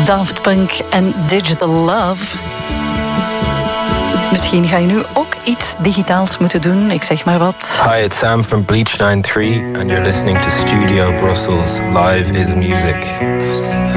Daft Punk en Digital Love. Misschien ga je nu ook iets digitaals moeten doen, ik zeg maar wat. Hi, it's Sam from Bleach 93 and you're listening to Studio Brussels. Live is music.